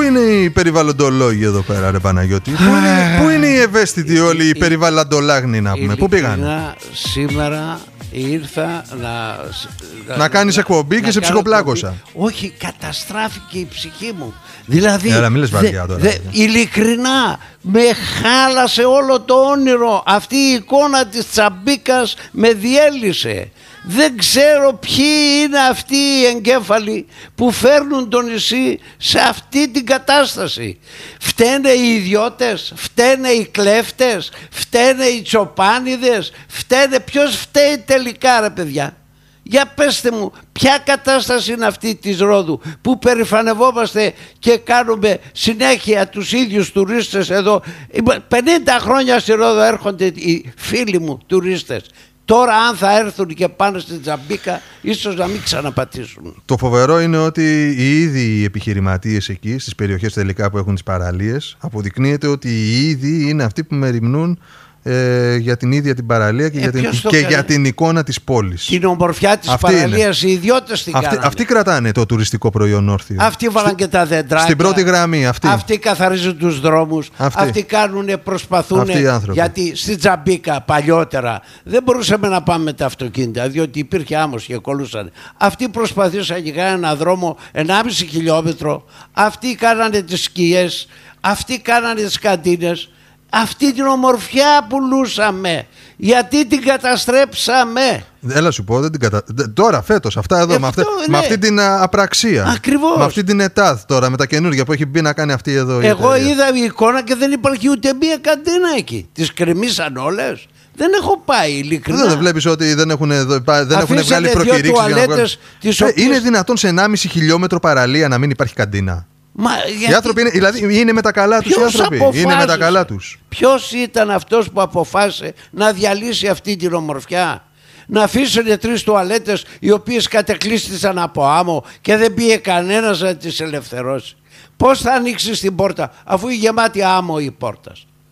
είναι οι περιβαλλοντολόγοι εδώ πέρα, ρε Παναγιώτη? Πού είναι οι ευαίσθητοι όλοι οι περιβαλλοντολάγνοι, να πούμε? Πού πήγαν? Σήμερα ήρθα να κάνεις εκπομπή και σε ψυχοπλάκωσα. Όχι, καταστράφηκε η ψυχή μου. Δηλαδή, μην λες βαριά τώρα. Ειλικρινά, με χάλασε όλο το όνειρο. Αυτή η εικόνα της Τσαμπίκας με διέλυσε. Δεν ξέρω ποιοι είναι αυτοί οι εγκέφαλοι που φέρνουν το νησί σε αυτή την κατάσταση. Φταίνε οι ιδιώτες, φταίνε οι κλέφτες, φταίνε οι τσοπάνιδες, φταίνε. Ποιος φταίει τελικά, ρε παιδιά? Για πέστε μου, ποια κατάσταση είναι αυτή της Ρόδου που περηφανευόμαστε και κάνουμε συνέχεια τους ίδιους τουρίστες εδώ? 50 χρόνια στη Ρόδο έρχονται οι φίλοι μου τουρίστες. Τώρα αν θα έρθουν και πάνε στην Τσαμπίκα, ίσως να μην ξαναπατήσουν. Το φοβερό είναι ότι οι ίδιοι οι επιχειρηματίες εκεί, στις περιοχές τελικά που έχουν τις παραλίες, αποδεικνύεται ότι οι ίδιοι είναι αυτοί που μεριμνούν για την ίδια την παραλία και, για την εικόνα της πόλης. Την ομορφιά της παραλίας, οι ιδιώτες την κάνανε. Αυτοί κρατάνε το τουριστικό προϊόν όρθιο. Αυτοί βάλαν και τα δέντρα. Στην πρώτη γραμμή αυτοί καθαρίζουν τους δρόμους. Αυτοί κάνουν, προσπαθούν. Γιατί στην Τσαμπίκα παλιότερα δεν μπορούσαμε να πάμε με τα αυτοκίνητα, διότι υπήρχε άμμος και κολούσαν. Αυτοί προσπαθήσαν και κάνανε ένα δρόμο 1,5 χιλιόμετρο. Αυτοί κάνανε τις σκιές. Αυτοί κάνανε τις καντίνες. Αυτή την ομορφιά πουλούσαμε. Γιατί την καταστρέψαμε? Έλα σου πω, τώρα φέτος αυτά εδώ, με αυτή την απραξία. Ακριβώς. Με αυτή την ΕΤΑΔ τώρα, με τα καινούργια που έχει μπει να κάνει αυτή εδώ. Εγώ είδα η εικόνα και δεν υπάρχει ούτε μία καντίνα εκεί. Τις κρεμίσαν όλες. Δεν έχω πάει, ειλικρινά. Δεν βλέπεις ότι δεν έχουν βγάλει προκηρύξεις? Είναι δυνατόν σε 1,5 χιλιόμετρο παραλία να μην υπάρχει καντίνα? Οι άνθρωποι είναι με τα καλά τους. Οι άνθρωποι είναι με τα καλά τους. Ποιος ήταν αυτός που αποφάσισε να διαλύσει αυτή την ομορφιά? Να αφήσουν 3 τουαλέτες οι οποίες κατεκλείστησαν από άμμο και δεν πήγε κανένας να τις ελευθερώσει. Πώς θα ανοίξεις την πόρτα αφού είναι γεμάτη άμμο η πόρτα?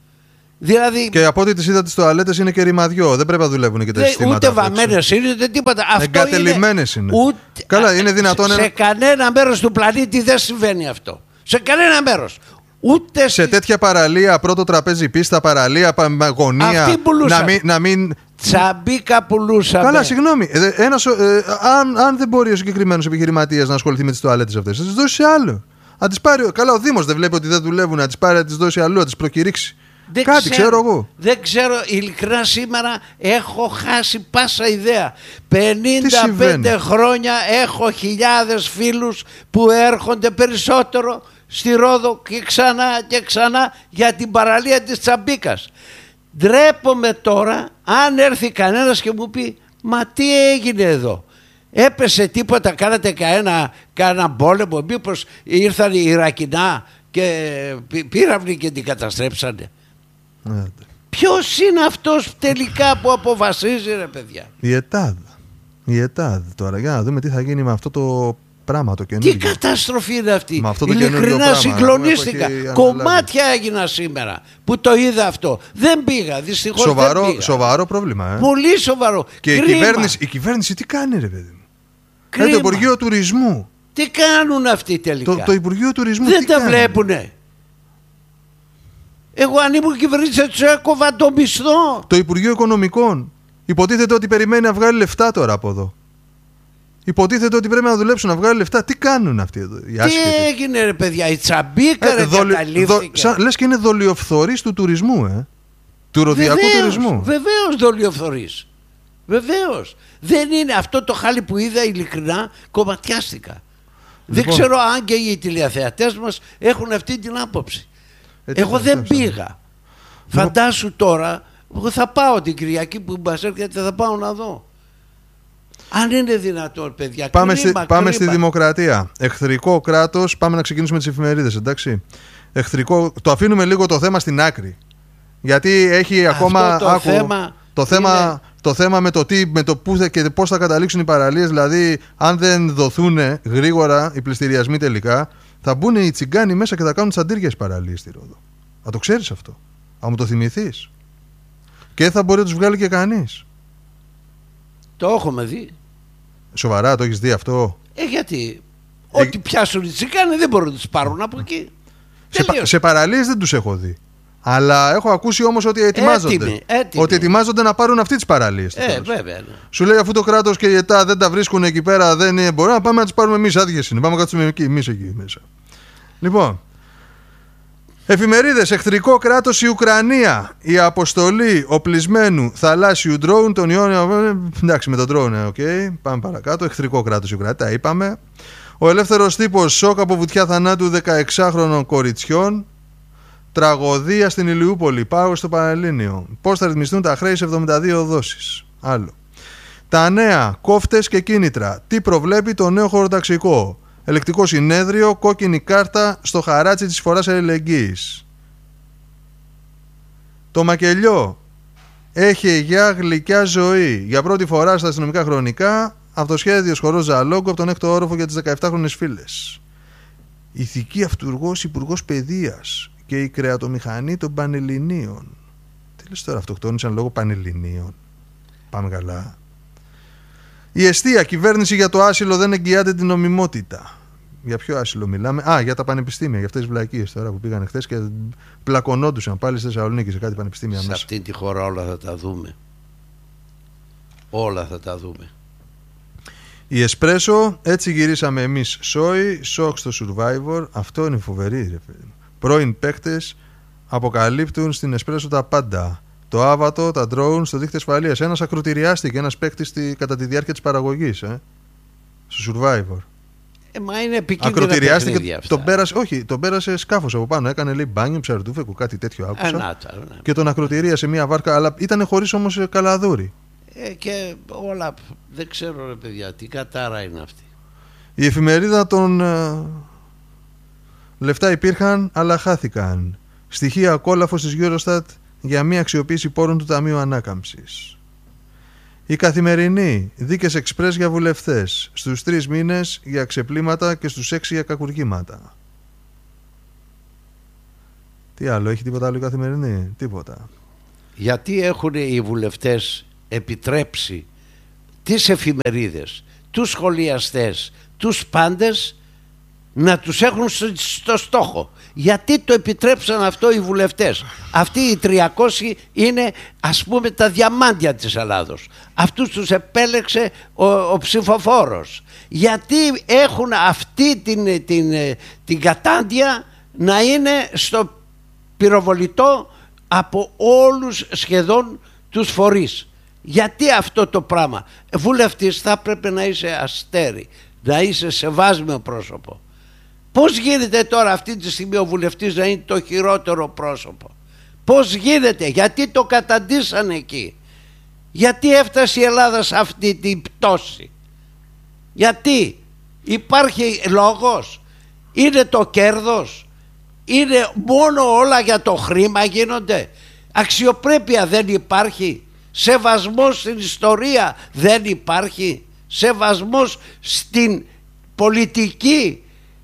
Δηλαδή, και από ό,τι τις είδα τις τουαλέτες είναι και ρημαδιό. Δεν πρέπει να δουλεύουν και τα συστήματα. Ούτε βαμμένες είναι, ούτε τίποτα. Εγκατελειμμένες είναι. Καλά, είναι δυνατόν. Σε κανένα μέρος του πλανήτη δεν συμβαίνει αυτό. Σε κανένα μέρος. Ούτε σε τέτοια παραλία, πρώτο τραπέζι πίστα, παραλία, γωνία. Να μην. Τσαμπίκα πουλούσαμε. Καλά, συγγνώμη. Αν δεν μπορεί ο συγκεκριμένος επιχειρηματίας να ασχοληθεί με τις τουαλέτες αυτές, θα τις δώσει σε άλλο. Να τις πάρει. Καλά, ο Δήμος δεν βλέπει ότι δεν δουλεύουν, να τις πάρει, να τις δώσει αλλού, να τις προκηρύξει. Ξέρω εγώ. Δεν ξέρω, ειλικρινά σήμερα έχω χάσει πάσα ιδέα. 55 χρόνια έχω χιλιάδες φίλους που έρχονται περισσότερο στη Ρόδο και ξανά και ξανά για την παραλία της Τσαμπίκας. Ντρέπομαι τώρα αν έρθει κανένας και μου πει μα τι έγινε εδώ? Έπεσε τίποτα, κάνατε κανένα πόλεμο? Μήπως ήρθαν οι Ιρακινά και πύραυνοι και την καταστρέψανε? Ποιος είναι αυτός τελικά που αποφασίζει, ρε παιδιά? Η ΕΤΑΔ τώρα, για να δούμε τι θα γίνει με αυτό το πράγμα το καινούργιο. Τι καταστροφή είναι αυτή? Ειλικρινά συγκλονίστηκα. Κομμάτια έγινα σήμερα που το είδα αυτό. Δεν πήγα, δυστυχώς. Σοβαρό πρόβλημα. Πολύ σοβαρό. Και η κυβέρνηση τι κάνει, ρε παιδί μου? Το Υπουργείο Τουρισμού. Τι κάνουν αυτοί τελικά? Το Υπουργείο Τουρισμού δεν τα βλέπουνε. Εγώ αν ήμουν κυβερνήτης θα τους έκοβα το μισθό. Το Υπουργείο Οικονομικών υποτίθεται ότι περιμένει να βγάλει λεφτά τώρα από εδώ. Υποτίθεται ότι πρέπει να δουλέψουν να βγάλει λεφτά. Τι κάνουν αυτοί εδώ? Τι έγινε, ρε παιδιά? Η Τσαμπίκα καταλήφθηκε. Λες και είναι δολιοφθορείς του τουρισμού, του ροδιακού τουρισμού. Βεβαίως δολιοφθορείς. Βεβαίως. Δεν είναι αυτό το χάλι που είδα, ειλικρινά κομματιάστηκα. Δεν ξέρω αν και οι τηλεθεατές μας έχουν αυτή την άποψη. Εγώ δεν πήγα. Φαντάσου τώρα, εγώ θα πάω την Κυριακή που μας έρχεται, θα πάω να δω. Αν είναι δυνατόν, παιδιά. Πάμε στη δημοκρατία. Εχθρικό κράτος. Πάμε να ξεκινήσουμε τις εφημερίδες, εντάξει. Εχθρικό. Το αφήνουμε λίγο το θέμα στην άκρη. Γιατί έχει ακόμα το θέμα με το πού και πώς θα καταλήξουν οι παραλίες. Δηλαδή, αν δεν δοθούν γρήγορα οι πληστηριασμοί τελικά, θα μπουν οι τσιγκάνοι μέσα και θα κάνουν τσαντήρια στις παραλίες στη Ρόδο. Να το ξέρεις αυτό. Θα μου το θυμηθείς. Και θα μπορεί να τους βγάλει και κανείς. Το έχουμε δει. Σοβαρά, το έχεις δει αυτό? Γιατί ό,τι πιάσουν οι τσιγκάνοι δεν μπορούν να τους πάρουν από εκεί. Σε παραλίες δεν τους έχω δει. Αλλά έχω ακούσει όμως ότι ετοιμάζονται. Έτοιμοι. Ότι ετοιμάζονται να πάρουν αυτή τις παραλίες. Βέβαια. Ναι. Σου λέει, αφού το κράτος και η ΕΤΑ δεν τα βρίσκουν εκεί πέρα, δεν μπορεί να πάμε να τις πάρουμε εμείς. Άδειες είναι. Πάμε να κάτσουμε εμείς εκεί μέσα. Λοιπόν. Εφημερίδες. Εχθρικό κράτος η Ουκρανία. Η αποστολή οπλισμένου θαλάσσιου ντρόουν τον Ιόνιο. Εντάξει, με τον ντρόουν, okay. Πάμε παρακάτω. Εχθρικό κράτος η Ουκρανία. Τα είπαμε. Ο ελεύθερος τύπος. Σοκ από βουτιά θανάτου 16χρονων κοριτσιών. Τραγωδία στην Ηλιούπολη. Πάγο στο Πανελλήνιο. Πώς θα ρυθμιστούν τα χρέη σε 72 δόσεις. Άλλο. Τα νέα. Κόφτες και κίνητρα. Τι προβλέπει το νέο χωροταξικό. Ελεκτικό συνέδριο, κόκκινη κάρτα στο χαράτσι της φοράς αλληλεγγύης. Το μακελιό έχει για γλυκιά ζωή. Για πρώτη φορά στα αστυνομικά χρονικά, αυτοσχέδιο χορός Ζαλόγκου από τον 6ο όροφο για τις 17χρονες φίλες. Ηθική αυτουργός υπουργός παιδείας και η κρεατομηχανή των Πανελληνίων. Τι λες τώρα, αυτοκτόνησαν λόγω Πανελληνίων. Πάμε καλά. Η εστία κυβέρνηση για το άσυλο δεν εγγυάται την νομιμότητα. Για ποιο άσυλο μιλάμε? Για τα πανεπιστήμια, για αυτές τις βλακίες τώρα που πήγαν χθες και πλακωνόντουσαν πάλι στη Θεσσαλονίκη σε κάτι πανεπιστήμια μέσα. Σε αυτή τη χώρα όλα θα τα δούμε. Όλα θα τα δούμε. Η Εσπρέσο, έτσι γυρίσαμε εμείς σόι, σοκ στο Survivor. Αυτό είναι φοβερή, ρε παιδί. Πρώην παίκτες αποκαλύπτουν στην Εσπρέσο τα πάντα. Το άβατο, τα drone στο δίκτυο ασφαλείας. Ένας ακροτηριάστηκε, ένας παίκτης κατά τη διάρκεια της παραγωγής. Στο Survivor. Μα είναι επικίνδυνα παιχνίδια αυτά. Τον πέρασε σκάφος από πάνω. Έκανε λέει μπάνιο, ψαρτούφεκο, κάτι τέτοιο άκουσα. Και τον ακροτηρίασε μια βάρκα, αλλά ήταν χωρίς όμως καλαδούρι. Και όλα, δεν ξέρω ρε παιδιά, τι κατάρα είναι αυτή. Η εφημερίδα των λεφτά υπήρχαν, αλλά χάθηκαν. Στοιχεία ακόλαφος της Eurostat για μια αξιοποίηση πόρων του Ταμείου Ανάκαμψης. Η Καθημερινή, δίκες εξπρές για βουλευτές, στους 3 μήνες για ξεπλήματα και στους 6 για κακουργήματα. Τι άλλο, έχει τίποτα άλλο η Καθημερινή? Τίποτα. Γιατί έχουν οι βουλευτές επιτρέψει τις εφημερίδες, τους σχολιαστές, τους πάντες να τους έχουν στο στόχο? Γιατί το επιτρέψαν αυτό οι βουλευτές? Αυτοί οι 300 είναι, ας πούμε, τα διαμάντια της Ελλάδος. Αυτούς τους επέλεξε ο ψηφοφόρος. Γιατί έχουν αυτή την κατάντια να είναι στο πυροβολητό από όλους σχεδόν τους φορείς? Γιατί αυτό το πράγμα? Βουλευτής θα πρέπει να είσαι αστέρι, να είσαι σεβάσμιο πρόσωπο. Πώς γίνεται τώρα αυτή τη στιγμή ο βουλευτής να είναι το χειρότερο πρόσωπο? Πώς γίνεται? Γιατί το καταντήσαν εκεί? Γιατί έφτασε η Ελλάδα σε αυτή την πτώση? Γιατί? Υπάρχει λόγος? Είναι το κέρδος? Είναι μόνο όλα για το χρήμα γίνονται? Αξιοπρέπεια δεν υπάρχει? Σεβασμός στην ιστορία δεν υπάρχει? Σεβασμός στην πολιτική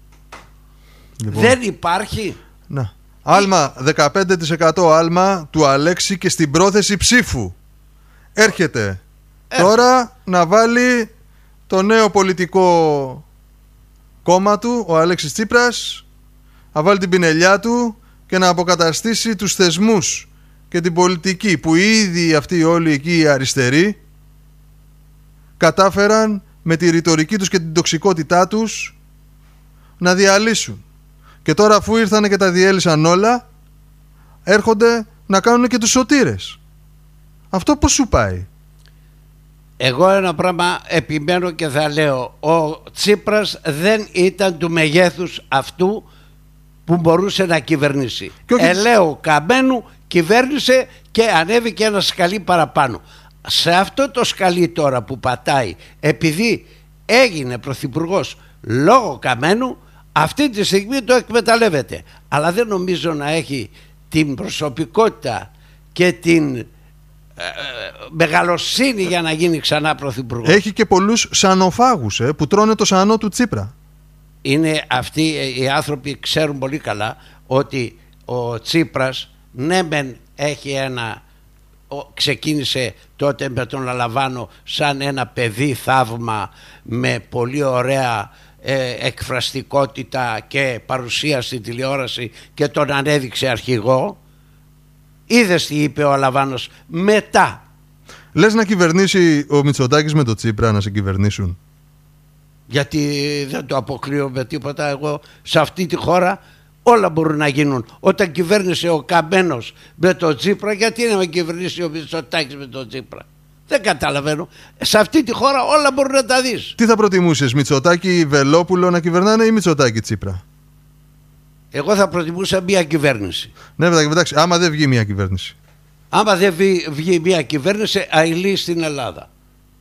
δεν υπάρχει? Να. Άλμα, 15% άλμα του Αλέξη και στην πρόθεση ψήφου. Έρχεται τώρα να βάλει το νέο πολιτικό κόμμα του, ο Αλέξης Τσίπρας, να βάλει την πινελιά του και να αποκαταστήσει τους θεσμούς και την πολιτική που ήδη αυτοί όλοι εκεί οι αριστεροί κατάφεραν με τη ρητορική τους και την τοξικότητά τους να διαλύσουν. Και τώρα αφού ήρθανε και τα διέλυσαν όλα, έρχονται να κάνουν και τους σωτήρες. Αυτό πώς σου πάει? Εγώ ένα πράγμα επιμένω και θα λέω: ο Τσίπρας δεν ήταν του μεγέθους αυτού που μπορούσε να κυβερνήσει. Ελαίου καμένου κυβέρνησε και ανέβηκε ένα σκαλί παραπάνω. Σε αυτό το σκαλί τώρα που πατάει, επειδή έγινε πρωθυπουργός λόγω καμένου, αυτή τη στιγμή το εκμεταλλεύεται. Αλλά δεν νομίζω να έχει την προσωπικότητα και την μεγαλοσύνη για να γίνει ξανά πρωθυπουργός. Έχει και πολλούς σανοφάγους που τρώνε το σανό του Τσίπρα. Είναι αυτοί οι άνθρωποι, ξέρουν πολύ καλά ότι ο Τσίπρας ναι μεν έχει ξεκίνησε τότε με τον Αλαβάνο σαν ένα παιδί θαύμα με πολύ ωραία εκφραστικότητα και παρουσία στην τηλεόραση και τον ανέδειξε αρχηγό. Είδες τι είπε ο Αλαβάνος μετά. Λες να κυβερνήσει ο Μητσοτάκης με το Τσίπρα, να σε κυβερνήσουν? Γιατί δεν το αποκλείω με τίποτα. Εγώ σε αυτή τη χώρα όλα μπορούν να γίνουν. Όταν κυβέρνησε ο Καμένος με τον Τσίπρα, γιατί να με κυβερνήσει ο Μητσοτάκης με τον Τσίπρα? Δεν καταλαβαίνω. Σε αυτή τη χώρα όλα μπορούν να τα δεις. Τι θα προτιμούσες, Μητσοτάκη Βελόπουλο να κυβερνάνε ή Μητσοτάκη Τσίπρα? Εγώ θα προτιμούσα μια κυβέρνηση. Ναι, εντάξει, άμα δεν βγει μια κυβέρνηση. Άμα δεν βγει μια κυβέρνηση, αηλή στην Ελλάδα.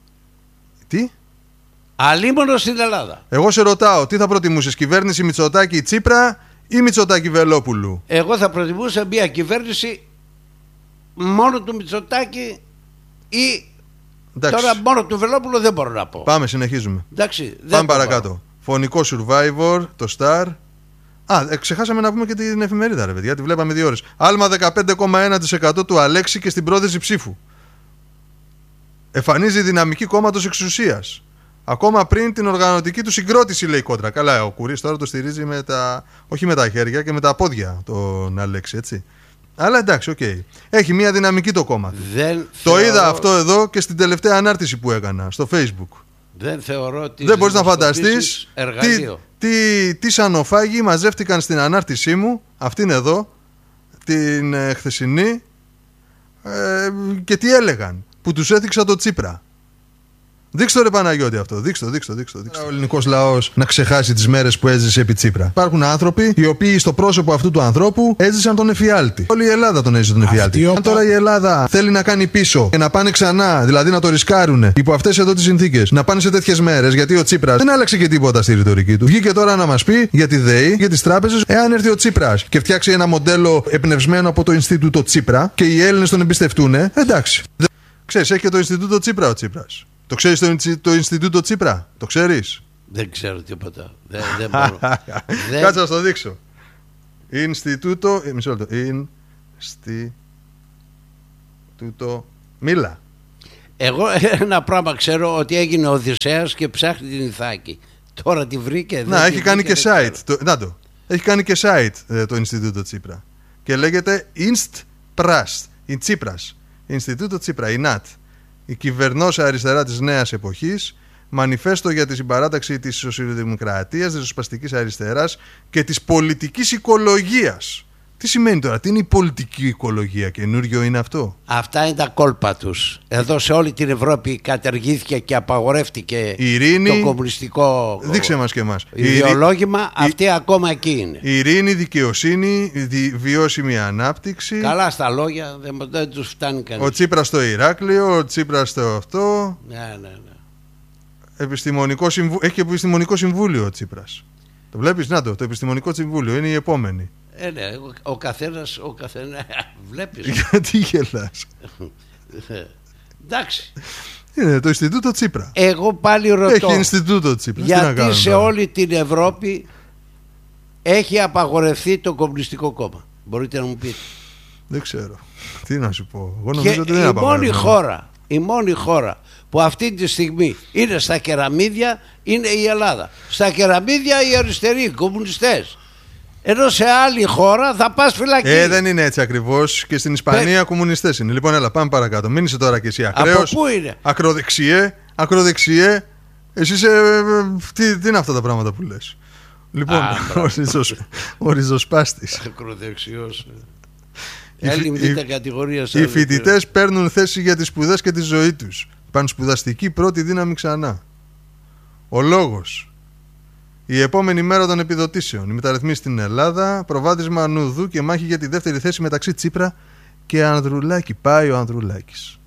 Τι? Αλίμονο στην Ελλάδα. Εγώ σε ρωτάω, τι θα προτιμούσες, κυβέρνηση Μητσοτάκη Τσίπρα ή Μητσοτάκη Βελόπουλου? Εγώ θα προτιμούσα μια κυβέρνηση μόνο του Μητσοτάκη ή. Εντάξει. Τώρα μόνο του Βελόπουλου δεν μπορώ να πω. Πάμε, συνεχίζουμε. Εντάξει, πάμε παρακάτω. Φωνικό Survivor, το Star. Ξεχάσαμε να πούμε και την εφημερίδα, ρε παιδιά, τη βλέπαμε 2 ώρες. Άλμα 15,1% του Αλέξη και στην πρόθεση ψήφου. Εμφανίζει δυναμική κόμματος εξουσίας. Ακόμα πριν την οργανωτική του συγκρότηση, λέει κόντρα. Καλά, ο Κουρίς τώρα το στηρίζει με τα, όχι με τα χέρια και με τα πόδια τον Αλέξη, έτσι. Αλλά εντάξει, οκ. Έχει μια δυναμική το κόμμα. Το είδα αυτό εδώ και στην τελευταία ανάρτηση που έκανα στο Facebook. Δεν θεωρώ ότι. Δεν μπορείς να φανταστείς τι σανοφάγοι μαζεύτηκαν στην ανάρτησή μου, αυτήν εδώ, την χθεσινή, και τι έλεγαν, που τους έθιξα το Τσίπρα. Δείξτε το, ρε Παναγιώτη, αυτό. Δείξτε το. Ο ελληνικός λαός να ξεχάσει τις μέρες που έζησε επί Τσίπρα. Υπάρχουν άνθρωποι οι οποίοι στο πρόσωπο αυτού του ανθρώπου έζησαν τον εφιάλτη. Όλη η Ελλάδα τον έζησε τον εφιάλτη. Αν τώρα η Ελλάδα θέλει να κάνει πίσω και να πάνε ξανά, δηλαδή να το ρισκάρουν υπό αυτές εδώ τις συνθήκες, να πάνε σε τέτοιες μέρες, γιατί ο Τσίπρας δεν άλλαξε και τίποτα στη ρητορική του. Βγήκε τώρα να μας πει για τη ΔΕΗ, για τις τράπεζες. Εάν έρθει ο Τσίπρας και φτιάξει ένα μοντέλο εμπνευσμένο από το Ινστιτούτο Τσίπρα και οι Έλληνες τον εμπιστευτούν, εντάξει. Ξέρεις, έχει και το Ινστιτούτο Τσίπρα ο Τσίπρας. Το ξέρεις το Ινστιτούτο Τσίπρα? Το ξέρεις? Δεν ξέρω τίποτα. Δεν μπορώ. Κάτσε να το δείξω. Ινστιτούτο. Μισό λεπτό. Ινστιτούτο. Μίλα. Εγώ ένα πράγμα ξέρω, ότι έγινε ο Οδυσσέας και ψάχνει την Ιθάκη. Τώρα τη βρήκε. Να, έχει κάνει και site. Έχει κάνει και site το Ινστιτούτο Τσίπρα. Και λέγεται Instpras. Η Τσίπρας. Ινστιτούτο Τσίπρα. Η ΝΑΤ. Η κυβερνόσα αριστερά της νέας εποχής, μανιφέστο για τη συμπαράταξη της σοσιαλδημοκρατίας, της ριζοσπαστικής αριστεράς και της πολιτικής οικολογίας. Τι σημαίνει τώρα, τι είναι η πολιτική οικολογία, καινούριο είναι αυτό? Αυτά είναι τα κόλπα τους. Εδώ σε όλη την Ευρώπη καταργήθηκε και απαγορεύτηκε το κομμουνιστικό. Δείξε μας και εμάς. Ιδεολόγημα, αυτή ακόμα εκεί είναι. Ειρήνη, δικαιοσύνη, βιώσιμη ανάπτυξη. Καλά στα λόγια, δεν τους φτάνει κανείς. Ο Τσίπρας στο Ηράκλειο, ο Τσίπρας στο αυτό. Ναι. Έχει και επιστημονικό συμβούλιο ο Τσίπρας. Το βλέπεις, να το επιστημονικό συμβούλιο είναι η επόμενη. Ναι, ο καθένας βλέπεις. Γιατί γελάς? Εντάξει. Είναι το Ινστιτούτο Τσίπρα. Εγώ πάλι ρωτώ. Έχει Ινστιτούτο Τσίπρα. Γιατί σε όλη την Ευρώπη έχει απαγορευτεί το Κομμουνιστικό Κόμμα? Μπορείτε να μου πείτε? Δεν ξέρω. Τι να σου πω. Εγώ νομίζω ότι δεν είναι απαγορευτεί. Η μόνη χώρα που αυτή τη στιγμή είναι στα κεραμίδια είναι η Ελλάδα. Στα κεραμίδια οι αριστεροί, οι κομμουνιστές. Ενώ σε άλλη χώρα θα πας φυλακή. Δεν είναι έτσι ακριβώς. Και στην Ισπανία κομμουνιστές είναι. Λοιπόν, έλα, πάμε παρακάτω. Μην είσαι τώρα και εσύ ακραίος. Από πού είναι? Ακροδεξιέ. Εσύ είσαι. Τι είναι αυτά τα πράγματα που λες? Λοιπόν, ο ριζοσπάστης. Ακροδεξιός. Έλλειμη κατηγορία. Οι φοιτητές παίρνουν θέση για τις σπουδές και τη ζωή τους. Πανσπουδαστική πρώτη δύναμη ξανά. Ο λόγος. Η επόμενη μέρα των επιδοτήσεων. Οι μεταρρυθμίσεις στην Ελλάδα. Προβάδισμα νουδού και μάχη για τη δεύτερη θέση μεταξύ Τσίπρα και Ανδρουλάκη. Πάει ο Ανδρουλάκης.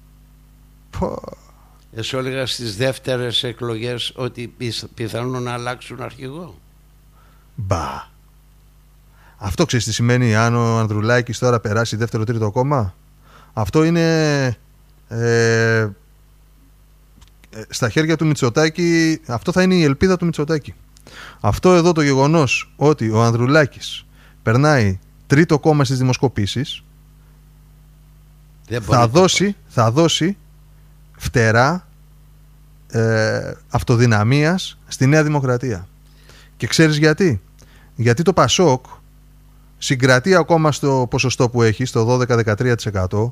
Εσύ έλεγα στις δεύτερες εκλογές ότι πιθανόν να αλλάξουν αρχηγό. Μπα. Αυτό ξέρεις τι σημαίνει αν ο Ανδρουλάκης τώρα περάσει δεύτερο-τρίτο κόμμα? Αυτό είναι στα χέρια του Μητσοτάκη. Αυτό θα είναι η ελπίδα του Μητσοτάκη. Αυτό εδώ το γεγονός ότι ο Ανδρουλάκης περνάει τρίτο κόμμα στις δημοσκοπήσεις θα δώσει φτερά αυτοδυναμίας στη Νέα Δημοκρατία. Και ξέρεις γιατί? Γιατί το Πασόκ συγκρατεί ακόμα στο ποσοστό που έχει, στο 12-13%,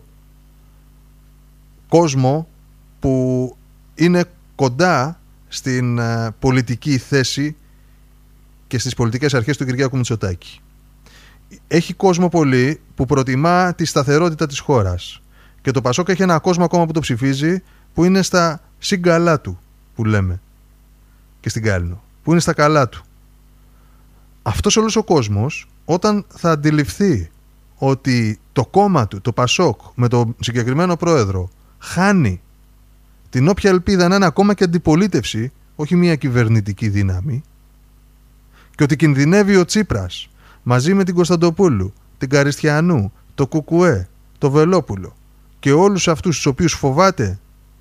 κόσμο που είναι κοντά στην πολιτική θέση και στις πολιτικές αρχές του Κυριάκου Μητσοτάκη. Έχει κόσμο πολύ που προτιμά τη σταθερότητα της χώρας. Και το Πασόκ έχει ένα κόσμο ακόμα που το ψηφίζει, που είναι στα συγκαλά του, που λέμε, και στην Κάλινο, που είναι στα καλά του. Αυτός όλος ο κόσμος, όταν θα αντιληφθεί ότι το κόμμα του, το Πασόκ, με τον συγκεκριμένο πρόεδρο, χάνει την όποια ελπίδα να είναι ακόμα και αντιπολίτευση, όχι μια κυβερνητική δύναμη, και ότι κινδυνεύει ο Τσίπρας μαζί με την Κωνσταντοπούλου, την Καριστιανού, το Κουκουέ, το Βελόπουλο και όλους αυτούς τους οποίους φοβάται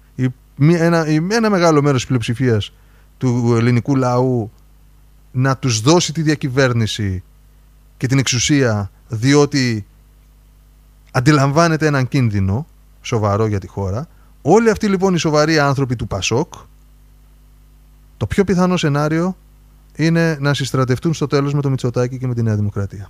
ένα μεγάλο μέρος της πλειοψηφίας του ελληνικού λαού να τους δώσει τη διακυβέρνηση και την εξουσία, διότι αντιλαμβάνεται έναν κίνδυνο σοβαρό για τη χώρα. Όλοι αυτοί λοιπόν οι σοβαροί άνθρωποι του Πασόκ, το πιο πιθανό σενάριο είναι να συστρατευτούν στο τέλος με το Μητσοτάκη και με τη Νέα Δημοκρατία.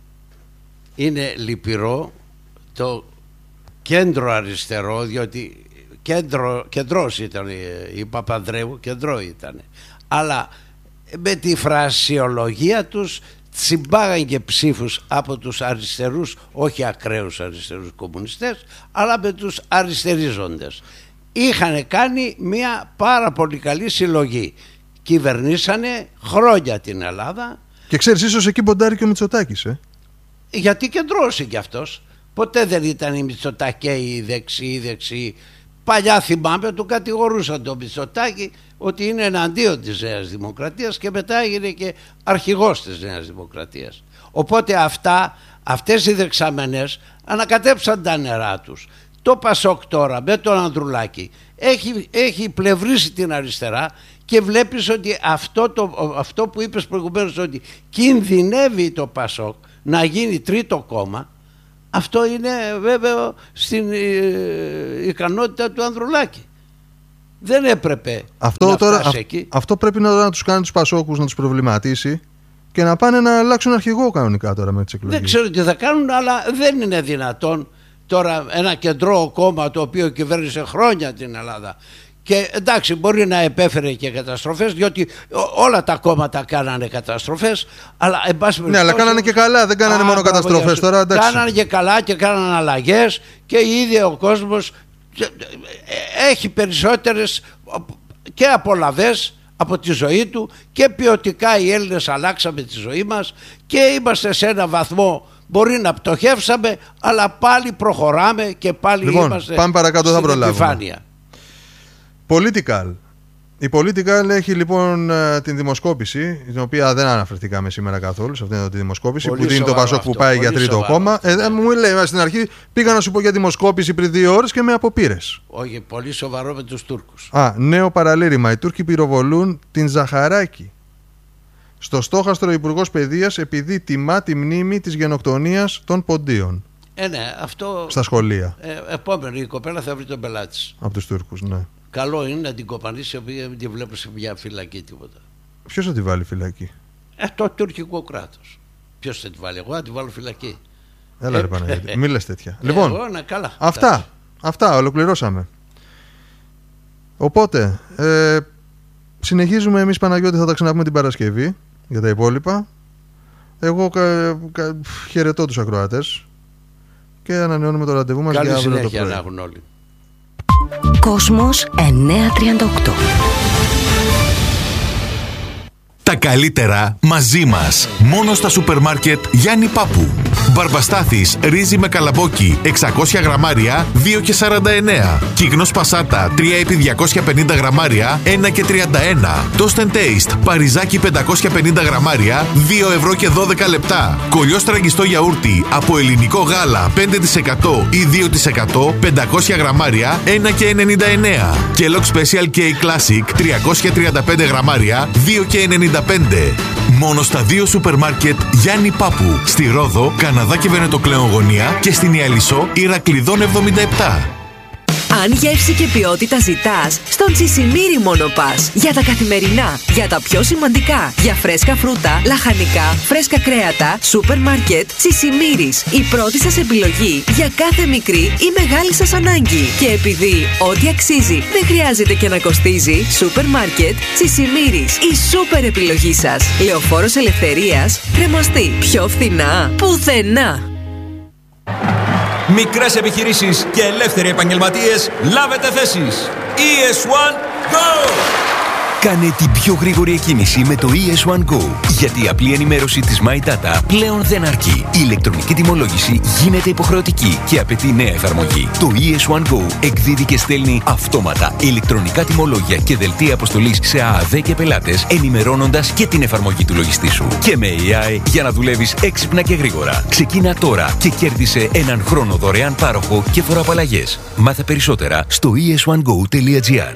Είναι λυπηρό το κέντρο αριστερό, διότι κεντρός ήταν η Παπανδρέου, κεντρό ήταν, αλλά με τη φρασιολογία τους τσιμπάγαν και ψήφους από τους αριστερούς, όχι ακραίους αριστερούς κομμουνιστές, αλλά με τους αριστερίζοντες. Είχαν κάνει μια πάρα πολύ καλή συλλογή. Κυβερνήσανε χρόνια την Ελλάδα. Και ξέρεις, ίσως εκεί ποντάρει και ο Μητσοτάκης, γιατί κεντρώσε κι αυτός. Ποτέ δεν ήταν οι Μητσοτακαίοι δεξιοί. Παλιά θυμάμαι του κατηγορούσαν τον Μητσοτάκη ότι είναι εναντίον της Νέας Δημοκρατίας και μετά έγινε και αρχηγός της Νέας Δημοκρατίας. Οπότε αυτές οι δεξαμενές ανακατέψαν τα νερά τους. Το Πασόκ τώρα με τον Ανδρουλάκη έχει πλευρίσει την αριστερά και βλέπεις ότι αυτό που είπες προηγουμένως, ότι κινδυνεύει το Πασόκ να γίνει τρίτο κόμμα, αυτό είναι βέβαιο στην ικανότητα του Ανδρουλάκη. Δεν έπρεπε να φτάσει εκεί. Αυτό πρέπει να τους κάνει τους Πασόκους, να τους προβληματίσει και να πάνε να αλλάξουν αρχηγό κανονικά τώρα με τις εκλογές. Δεν ξέρω τι θα κάνουν, αλλά δεν είναι δυνατόν τώρα ένα κεντρό κόμμα το οποίο κυβέρνησε χρόνια την Ελλάδα. Και εντάξει, μπορεί να επέφερε και καταστροφές, διότι όλα τα κόμματα κάνανε καταστροφές, αλλά εν πάση περιπτώσει. Ναι, αλλά κάνανε και καλά, δεν κάνανε μόνο καταστροφές τώρα. Εντάξει. Κάνανε και καλά και κάνανε αλλαγές και ήδη ο κόσμος έχει περισσότερες και απολαβές από τη ζωή του και ποιοτικά οι Έλληνες αλλάξαμε τη ζωή μας και είμαστε σε ένα βαθμό. Μπορεί να πτωχεύσαμε, αλλά πάλι προχωράμε και πάλι είμαστε πάμε παρακάτω, στην επιφάνεια. Political. Η Political έχει λοιπόν την δημοσκόπηση, την οποία δεν αναφερθήκαμε σήμερα καθόλου, σε αυτήν τη δημοσκόπηση, πολύ που δίνει το Πασόκ που πάει για τρίτο κόμμα. Μου λέει στην αρχή, πήγα να σου πω για δημοσκόπηση πριν 2 ώρες και με αποπήρες. Όχι, πολύ σοβαρό με τους Τούρκους. Νέο παραλήρημα. Οι Τούρκοι πυροβολούν την Ζαχαράκη. Στο στόχαστρο Υπουργός Παιδείας επειδή τιμά τη μνήμη της γενοκτονίας των Ποντίων. Ναι, αυτό. Στα σχολεία. Επόμενη η κοπέλα θα βρει τον πελάτη της. Από τους Τούρκους, ναι. Καλό είναι να την κοπανίσει, επειδή δεν τη βλέπω σε μια φυλακή τίποτα. Ποιος θα τη βάλει φυλακή? Το τουρκικό κράτος. Ποιος θα τη βάλει? Εγώ θα τη βάλω φυλακή. Έλα ρε Παναγιώτη, μη λες τέτοια. Λοιπόν, καλά. Αυτά ολοκληρώσαμε. Οπότε, συνεχίζουμε εμείς, Παναγιώτη, θα τα ξαναπούμε την Παρασκευή για τα υπόλοιπα. Εγώ χαιρετώ τους ακροατές και ανανεώνουμε το ραντεβού μας για αύριο το πρωί. Να έχουν όλοι. Κόσμος 938. Τα καλύτερα μαζί μας. Μόνο στα σούπερ μάρκετ Γιάννη Πάπου. Μπαρμπαστάθης ρύζι με καλαμπόκι 600 γραμμάρια 2,49. Κιγνός πασάτα 3x250 γραμμάρια 1,31. Toast and Taste παριζάκι 550 γραμμάρια 2 € και 12 λεπτά. Κολλιός τραγιστό γιαούρτι από ελληνικό γάλα 5% ή 2% 500 γραμμάρια 1,99. Kellogg Special K Classic 335 γραμμάρια 2,95. Μόνο στα 2 σούπερ μάρκετ Γιάννη Πάπου. Στη Ρόδο, Καναδά και Βενετοκλέον γωνία και στην Ιαλισσό Ηρακλειδών 77. Αν γεύση και ποιότητα ζητάς, στον Τσισιμήρι μόνο πας. Για τα καθημερινά, για τα πιο σημαντικά, για φρέσκα φρούτα, λαχανικά, φρέσκα κρέατα, σούπερ μάρκετ, Τσισιμήρις. Η πρώτη σας επιλογή για κάθε μικρή ή μεγάλη σας ανάγκη. Και επειδή ό,τι αξίζει δεν χρειάζεται και να κοστίζει, σούπερ μάρκετ, Τσισιμήρις. Η σούπερ επιλογή σας. Λεωφόρος Ελευθερίας, Κρεμαστή. Πιο φθηνά, πουθενά. Μικρές επιχειρήσεις και ελεύθεροι επαγγελματίες, λάβετε θέσεις. ES1 Go! Κάνε την πιο γρήγορη εκκίνηση με το ES1 Go. Γιατί η απλή ενημέρωση της My Data πλέον δεν αρκεί. Η ηλεκτρονική τιμολόγηση γίνεται υποχρεωτική και απαιτεί νέα εφαρμογή. Το ES1 Go εκδίδει και στέλνει αυτόματα ηλεκτρονικά τιμολόγια και δελτία αποστολής σε ΑΑΔ και πελάτες, ενημερώνοντας και την εφαρμογή του λογιστή σου. Και με AI για να δουλεύεις έξυπνα και γρήγορα. Ξεκίνα τώρα και κέρδισε έναν χρόνο δωρεάν πάροχο και φοροαπαλλαγές. Μάθε περισσότερα στο es1go.gr.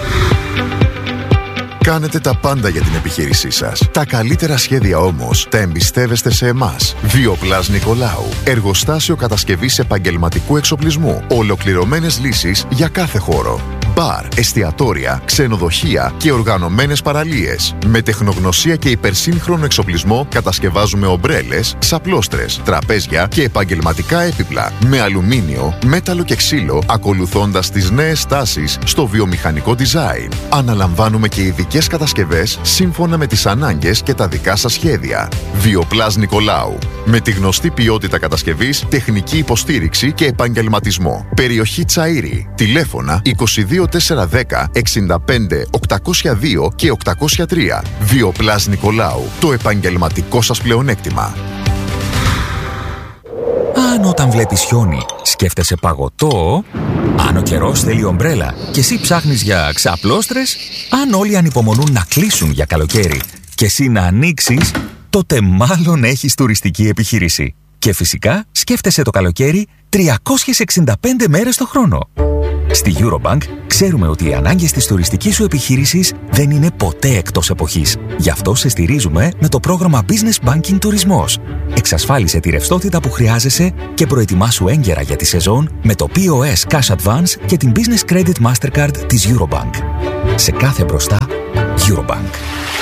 Κάνετε τα πάντα για την επιχείρησή σας. Τα καλύτερα σχέδια όμως τα εμπιστεύεστε σε εμάς. Βιοπλάς Νικολάου. Εργοστάσιο κατασκευής επαγγελματικού εξοπλισμού. Ολοκληρωμένες λύσεις για κάθε χώρο. Μπαρ, εστιατόρια, ξενοδοχεία και οργανωμένες παραλίες. Με τεχνογνωσία και υπερσύγχρονο εξοπλισμό κατασκευάζουμε ομπρέλες, ξαπλώστρες, τραπέζια και επαγγελματικά έπιπλα. Με αλουμίνιο, μέταλλο και ξύλο, ακολουθώντας τις νέες τάσεις στο βιομηχανικό design. Αναλαμβάνουμε και ειδικές κατασκευές σύμφωνα με τις ανάγκες και τα δικά σας σχέδια. Βιοπλάς Νικολάου. Με τη γνωστή ποιότητα κατασκευής, τεχνική υποστήριξη και επαγγελματισμό. Περιοχή Τσαΐρι. Τηλέφωνα 22410 65 802 και 803. Βιοπλάς Νικολάου. Το επαγγελματικό σας πλεονέκτημα. Αν όταν βλέπεις χιόνι σκέφτεσαι παγωτό, αν ο καιρός θέλει ομπρέλα και εσύ ψάχνεις για ξαπλώστρες, αν όλοι ανυπομονούν να κλείσουν για καλοκαίρι και εσύ να ανοίξεις, τότε μάλλον έχεις τουριστική επιχείρηση. Και φυσικά σκέφτεσαι το καλοκαίρι 365 μέρες το χρόνο. Στη Eurobank ξέρουμε ότι οι ανάγκες της τουριστικής σου επιχείρησης δεν είναι ποτέ εκτός εποχής. Γι' αυτό σε στηρίζουμε με το πρόγραμμα Business Banking Τουρισμός. Εξασφάλισε τη ρευστότητα που χρειάζεσαι και προετοιμάσου έγκαιρα για τη σεζόν με το POS Cash Advance και την Business Credit Mastercard της Eurobank. Σε κάθε μπροστά, Eurobank.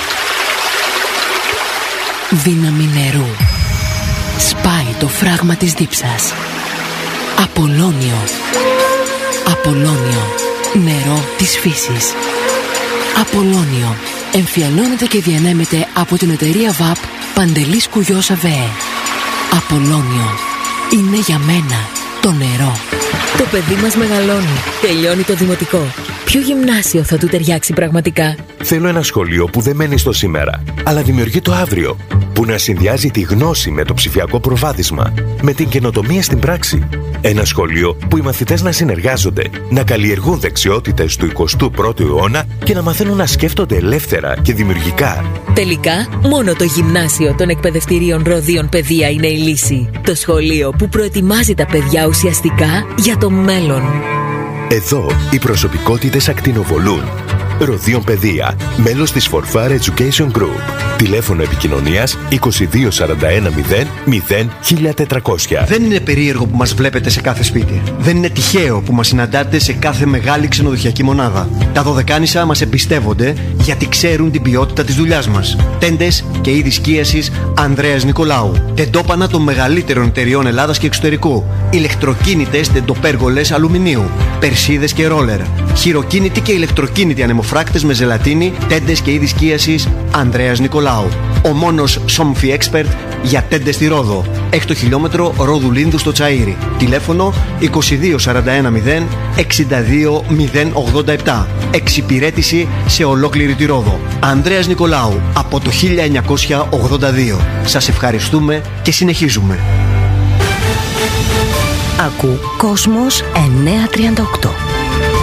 Δύναμη νερού. Σπάει το φράγμα της δίψας. Απολώνιο. Απολώνιο. Νερό της φύσης. Απολώνιο. Εμφιαλώνεται και διανέμεται από την εταιρεία ΒΑΠ Παντελής Κουγιός ΑΒΕ. Απολώνιο. Είναι για μένα το νερό. Το παιδί μας μεγαλώνει. Τελειώνει το δημοτικό. Ποιο γυμνάσιο θα του ταιριάξει πραγματικά? Θέλω ένα σχολείο που δεν μένει στο σήμερα, αλλά δημιουργεί το αύριο. Που να συνδυάζει τη γνώση με το ψηφιακό προβάδισμα, με την καινοτομία στην πράξη. Ένα σχολείο που οι μαθητές να συνεργάζονται, να καλλιεργούν δεξιότητες του 21ου αιώνα και να μαθαίνουν να σκέφτονται ελεύθερα και δημιουργικά. Τελικά, μόνο το γυμνάσιο των εκπαιδευτηρίων Ροδίων Παιδεία είναι η λύση. Το σχολείο που προετοιμάζει τα παιδιά ουσιαστικά για το μέλλον. Εδώ οι προσωπικότητες ακτινοβολούν. Ροδίων Παιδεία, μέλος της Forfar Education Group. Τηλέφωνο επικοινωνίας 2241 0 1400. Δεν είναι περίεργο που μας βλέπετε σε κάθε σπίτι. Δεν είναι τυχαίο που μας συναντάτε σε κάθε μεγάλη ξενοδοχειακή μονάδα. Τα Δωδεκάνησα μας εμπιστεύονται γιατί ξέρουν την ποιότητα της δουλειάς μας. Τέντες και είδη σκίασης Ανδρέας Νικολάου. Τεντόπανα των μεγαλύτερων εταιριών Ελλάδας και εξωτερικού. Ηλεκτροκίνητες τεντοπέργολες αλουμινίου. Περσίδες και ρόλερ. Χειροκίνητοι και ηλεκτροκίνητοι ανεμοφράκτες με ζελατίνη. Τέντες και είδη σκίασης Ανδρέας Νικολάου. Ο μόνος Somfy Expert για τέντες στη Ρόδο. 6 χιλιόμετρο Ρόδου Λίνδου στο Τσαΐρι. Τηλέφωνο 2241 0 62 087. Εξυπηρέτηση σε ολόκληρη τη Ρόδο. Ανδρέας Νικολάου από το 1982. Σας ευχαριστούμε και συνεχίζουμε. Ακού Κόσμος 938.